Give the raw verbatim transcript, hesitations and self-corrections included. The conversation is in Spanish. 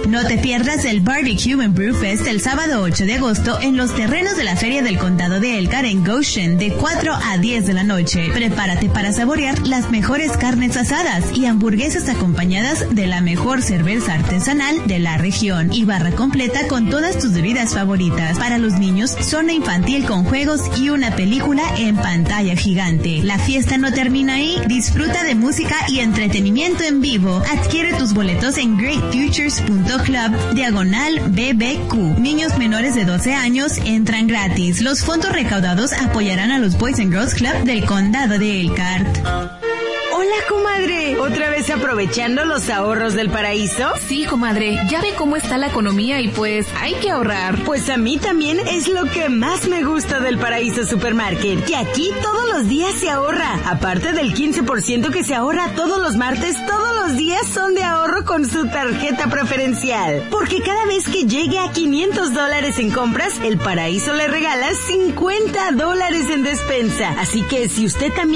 No te pierdas el Barbecue and Brew Fest el sábado ocho de agosto en los terrenos de la Feria del Condado de Elkhart en Goshen de cuatro a diez de la noche. Prepárate para saborear las mejores carnes asadas y hamburguesas acompañadas de la mejor cerveza artesanal de la región y barra completa con todas tus bebidas favoritas. Para los niños, zona infantil con juegos y una película en pantalla gigante. La fiesta no termina ahí. Disfruta de música y entretenimiento en vivo. Adquiere tus boletos en great futures punto club diagonal B B Q. Niños menores de doce años entran gratis. Los fondos recaudados apoyarán a los Boys and Girls Club del Condado de Elkhart. Hola, comadre. ¿Otra vez aprovechando los ahorros del paraíso? Sí, comadre. Ya ve cómo está la economía y pues hay que ahorrar. Pues a mí también es lo que más me gusta del Paraíso Supermarket, que aquí todos los días se ahorra. Aparte del quince por ciento que se ahorra todos los martes, todos los días son de ahorro con su tarjeta preferencial. Porque cada vez que llegue a quinientos dólares en compras, el Paraíso le regala cincuenta dólares en despensa. Así que si usted también